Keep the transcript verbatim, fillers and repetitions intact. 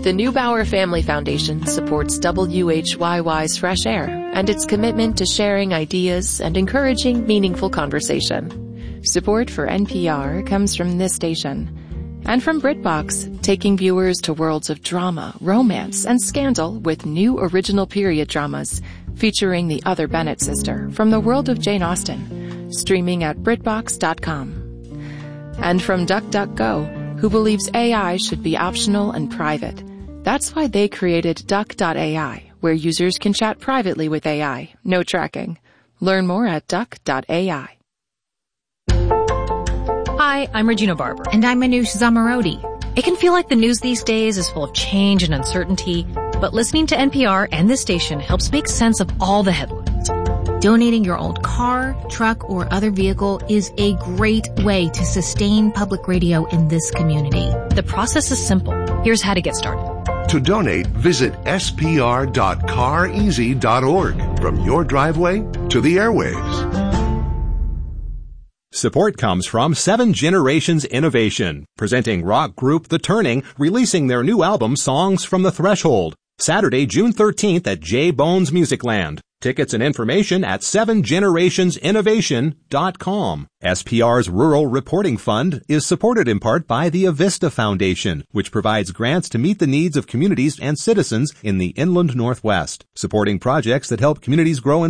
The Neubauer Family Foundation supports W H Y Y's Fresh Air and its commitment to sharing ideas and encouraging meaningful conversation. Support for N P R comes from this station and from BritBox, taking viewers to worlds of drama, romance, and scandal with new original period dramas featuring the other Bennett sister from the world of Jane Austen, streaming at BritBox dot com. And from DuckDuckGo, who believes A I should be optional and private. That's why they created Duck dot A I, where users can chat privately with A I, no tracking. Learn more at Duck dot A I. Hi, I'm Regina Barber. And I'm Manoush Zomorodi. It can feel like the news these days is full of change and uncertainty, but listening to N P R and this station helps make sense of all the headlines. Donating your old car, truck, or other vehicle is a great way to sustain public radio in this community. The process is simple. Here's how to get started. To donate, visit s p r dot car easy dot org. From your driveway to the airwaves. Support comes from Seven Generations Innovation, presenting rock group The Turning, releasing their new album Songs from the Threshold, Saturday, June thirteenth at J Bones Musicland. Tickets and information at seven generations innovation dot com. S P R's Rural Reporting Fund is supported in part by the Avista Foundation, which provides grants to meet the needs of communities and citizens in the inland Northwest, supporting projects that help communities grow and